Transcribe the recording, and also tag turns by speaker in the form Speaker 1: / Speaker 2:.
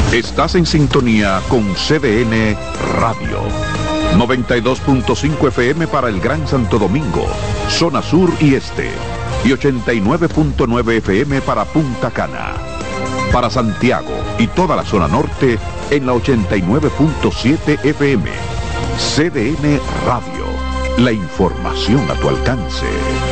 Speaker 1: Estás en sintonía con CDN Radio. 92.5 FM para el Gran Santo Domingo, zona sur y este. Y 89.9 FM para Punta Cana. Para Santiago y toda la zona norte en la 89.7 FM. CDN Radio. La información a tu alcance.